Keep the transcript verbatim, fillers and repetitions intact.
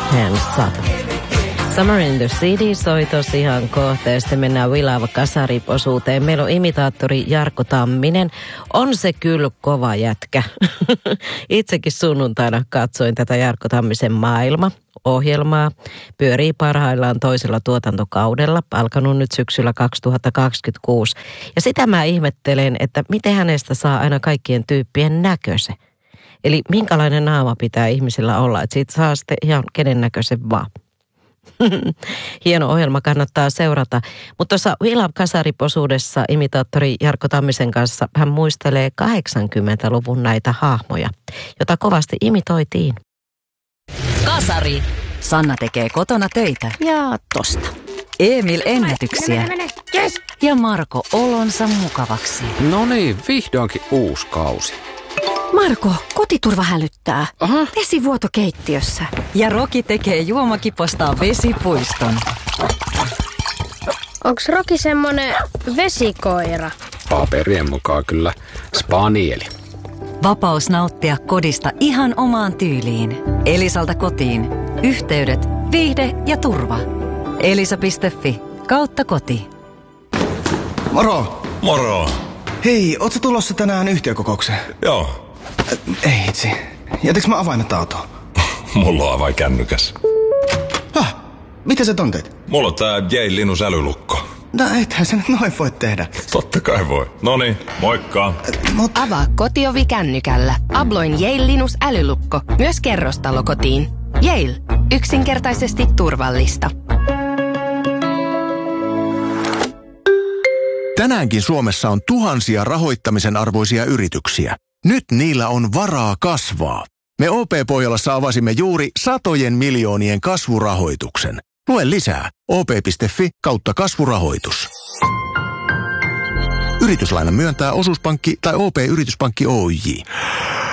Hands Up. Summer in the City soi tosiaan kohta ja sitten mennään We Love Kasarip-osuuteen. Meillä on imitaattori Jarkko Tamminen. On se kyllä kova jätkä. Itsekin sunnuntaina katsoin tätä Jarkko Tammisen maailma-ohjelmaa. Pyörii parhaillaan toisella tuotantokaudella, alkanut nyt syksyllä kaksituhattakaksikymmentäkuusi. Ja sitä mä ihmettelen, että miten hänestä saa aina kaikkien tyyppien näköisen. Eli minkälainen naama pitää ihmisillä olla, että siitä saa sitten ihan kenen näköisen vaan. Hieno ohjelma, kannattaa seurata. Mutta tuossa We Love Kasarip-osuudessa imitaattori Jarkko Tammisen kanssa hän muistelee kahdeksankymmentäluvun näitä hahmoja, jota kovasti imitoitiin. Kasari. Sanna tekee kotona töitä. Ja tosta. Emil ennätyksiä. Mene, mene, mene. Yes. Ja Marko olonsa mukavaksi. No niin, vihdoinkin uusi kausi. Marko, kotiturva hälyttää. Aha. Vesivuoto keittiössä. Ja Roki tekee juomakipostaan vesipuiston. Onks Roki semmonen vesikoira? Paperien mukaan kyllä spanieli. Vapaus nauttia kodista ihan omaan tyyliin. Elisalta kotiin. Yhteydet, viihde ja turva. Elisa piste fi kautta koti. Moro! Moro! Hei, ootko tulossa tänään yhtiökokoukseen? Joo. Äh, ei itse. Jätäks mä avaimet autoon? Mulla on avain kännykäs. Häh? Mitä sä tonteet? Mulla on tää J. Linus älylukko. No ethän sä nyt noin voi tehdä. Totta kai voi. Noniin, moikka. Äh, mut... Avaa kotiovi kännykällä. Abloin Yale Linus älylukko. Myös kerrostalokotiin. Yale. Yksinkertaisesti turvallista. Tänäänkin Suomessa on tuhansia rahoittamisen arvoisia yrityksiä. Nyt niillä on varaa kasvaa. Me O P-Pohjolassa avasimme juuri satojen miljoonien kasvurahoituksen. Lue lisää o p piste fi kautta kasvurahoitus. Yrityslaina myöntää osuuspankki tai O P-yrityspankki Oyj.